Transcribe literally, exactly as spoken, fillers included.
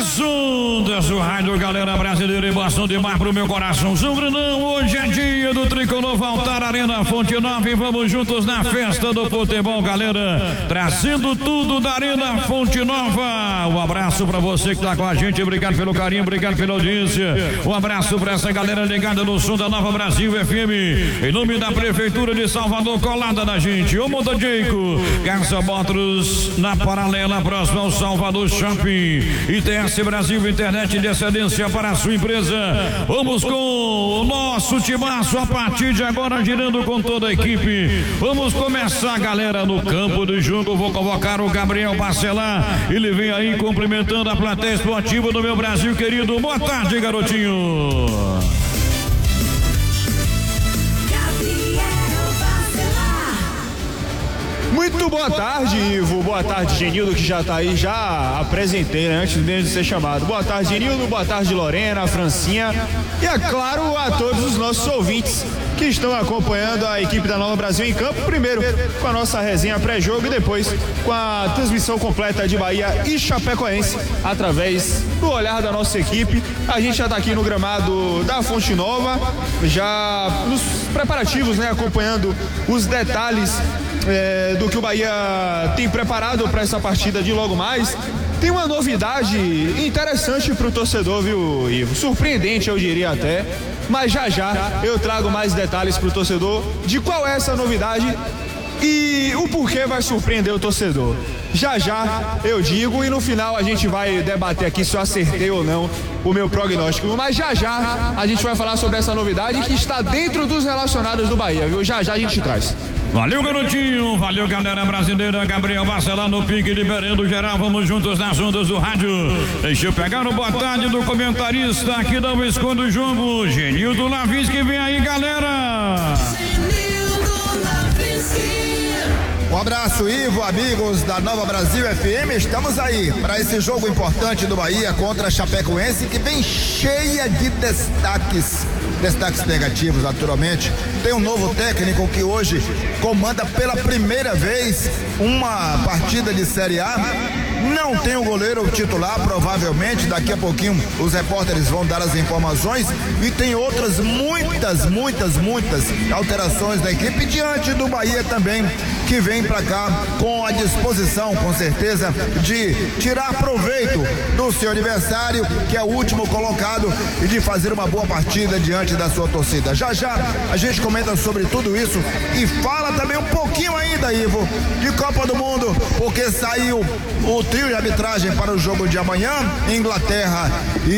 nas ondas do rádio, galera brasileira, emoção demais pro meu coração. São Brunão, hoje é dia do Tricolor Voltar Arena Fonte Nova e vamos juntos na festa do futebol, galera. Trazendo tudo da Arena Fonte Nova. Um abraço pra você que tá com a gente, obrigado pelo carinho, obrigado pela audiência. Um abraço pra essa galera ligada no som da Nova Brasil F M. Em nome da Prefeitura de Salvador, colada da gente. Ô Monta Jeico, Garça Motors, na paralela próxima ao Salvador Shopping. I T S Brasil, internet de excelência para a sua empresa. Vamos com o nosso timaço a partir de agora, girando com toda a equipe. Vamos começar, galera, no campo de jogo. Vou convocar o Gabriel Bacelar. Ele vem aí cumprimentando a plateia esportiva do meu Brasil querido. Boa tarde, garotinho. Muito boa tarde, Ivo. Boa tarde, Genildo, que já tá aí, já apresentei, né, antes mesmo de ser chamado. Boa tarde, Genildo. Boa tarde, Lorena, Francinha. E, é claro, a todos os nossos ouvintes que estão acompanhando a equipe da Nova Brasil em campo. Primeiro com a nossa resenha pré-jogo e depois com a transmissão completa de Bahia e Chapecoense através do olhar da nossa equipe. A gente já tá aqui no gramado da Fonte Nova, já nos preparativos, né, acompanhando os detalhes É, do que o Bahia tem preparado para essa partida de logo mais. Tem uma novidade interessante para o torcedor, viu, Ivo? Surpreendente, eu diria até. Mas já já eu trago mais detalhes para o torcedor de qual é essa novidade e o porquê vai surpreender o torcedor. Já já eu digo e no final a gente vai debater aqui se eu acertei ou não o meu prognóstico. Mas já já a gente vai falar sobre essa novidade que está dentro dos relacionados do Bahia, viu? Já já a gente traz. Valeu, garotinho, valeu, galera brasileira. Gabriel Bacelar no pique, liberando geral. Vamos juntos nas ondas do rádio. Deixa eu pegar o boa tarde do comentarista aqui da Esconda do Jogo, Genildo Lavis, que vem aí, galera. Um abraço, Ivo, amigos da Nova Brasil F M. Estamos aí para esse jogo importante do Bahia contra a Chapecoense, que vem cheia de destaques, destaques negativos, naturalmente. Tem um novo técnico que hoje comanda pela primeira vez uma partida de Série A. Não tem o goleiro titular, provavelmente daqui a pouquinho os repórteres vão dar as informações, e tem outras muitas, muitas, muitas alterações da equipe diante do Bahia também, que vem pra cá com a disposição, com certeza, de tirar proveito do seu adversário, que é o último colocado, e de fazer uma boa partida diante da sua torcida. Já já a gente comenta sobre tudo isso e fala também um pouquinho ainda, Ivo, de Copa do Mundo, porque saiu o trio de arbitragem para o jogo de amanhã, Inglaterra e